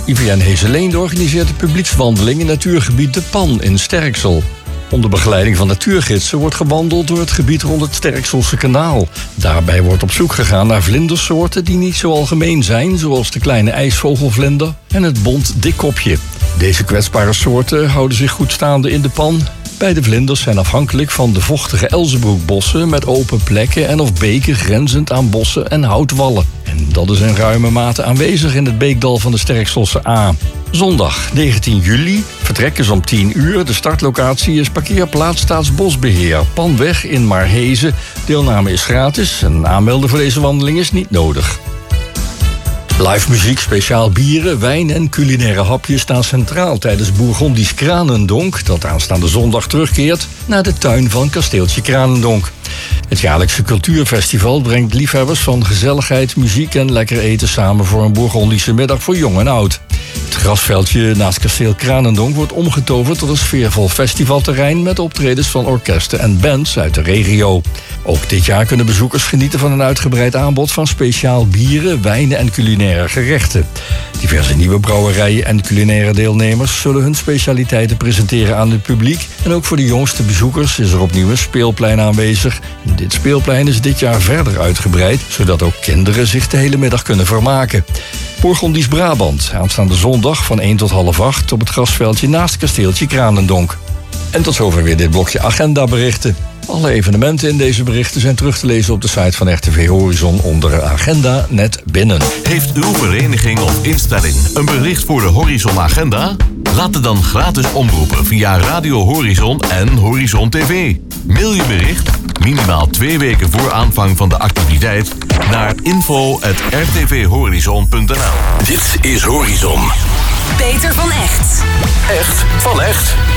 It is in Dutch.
IVN Heeselende organiseert een publiekswandeling in natuurgebied De Pan in Sterksel. Onder begeleiding van natuurgidsen wordt gewandeld door het gebied rond het Sterkselse kanaal. Daarbij wordt op zoek gegaan naar vlindersoorten die niet zo algemeen zijn, zoals de kleine ijsvogelvlinder en het bont dikkopje. Deze kwetsbare soorten houden zich goed staande in De Pan. Beide vlinders zijn afhankelijk van de vochtige Elzenbroekbossen met open plekken en of beken grenzend aan bossen en houtwallen. En dat is in ruime mate aanwezig in het beekdal van de Sterkselse A. Zondag 19 juli vertrekken ze om 10 uur. De startlocatie is parkeerplaats Staatsbosbeheer, Panweg in Maarhezen. Deelname is gratis en aanmelden voor deze wandeling is niet nodig. Live muziek, speciaal bieren, wijn en culinaire hapjes staan centraal tijdens Bourgondisch Kranendonk, dat aanstaande zondag terugkeert naar de tuin van kasteeltje Kranendonk. Het jaarlijkse cultuurfestival brengt liefhebbers van gezelligheid, muziek en lekker eten samen voor een Bourgondische middag voor jong en oud. Het grasveldje naast kasteel Kranendonk wordt omgetoverd tot een sfeervol festivalterrein met optredens van orkesten en bands uit de regio. Ook dit jaar kunnen bezoekers genieten van een uitgebreid aanbod van speciaal bieren, wijnen en culinaire gerechten. Diverse nieuwe brouwerijen en culinaire deelnemers zullen hun specialiteiten presenteren aan het publiek. En ook voor de jongste bezoekers is er opnieuw een speelplein aanwezig. Dit speelplein is dit jaar verder uitgebreid, zodat ook kinderen zich de hele middag kunnen vermaken. Bourgondisch Brabant, aanstaande zondag van 1 tot half 8 op het grasveldje naast kasteeltje Kranendonk. En tot zover weer dit blokje agendaberichten. Alle evenementen in deze berichten zijn terug te lezen op de site van RTV Horizon onder agenda net binnen. Heeft uw vereniging of instelling een bericht voor de Horizon Agenda? Laat het dan gratis omroepen via Radio Horizon en Horizon TV. Mail je bericht, minimaal 2 weken voor aanvang van de activiteit, naar info@rtvhorizon.nl. Dit is Horizon. Peter van Echt. Echt van echt.